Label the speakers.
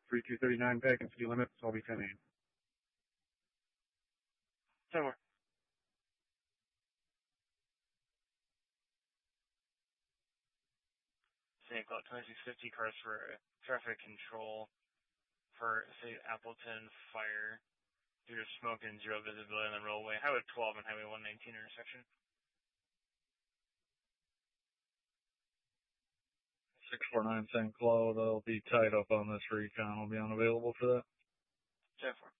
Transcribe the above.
Speaker 1: 3239 back and speed limits. I'll be 10-8.
Speaker 2: Somewhere. St. Cloud 2650 cars for traffic control for, say, Appleton Fire due to smoke and zero visibility on the roadway. Highway 12 and Highway 119 intersection.
Speaker 1: 649 St. Cloud. I'll be tied up on this recon. I'll be unavailable for that.
Speaker 2: 10-4.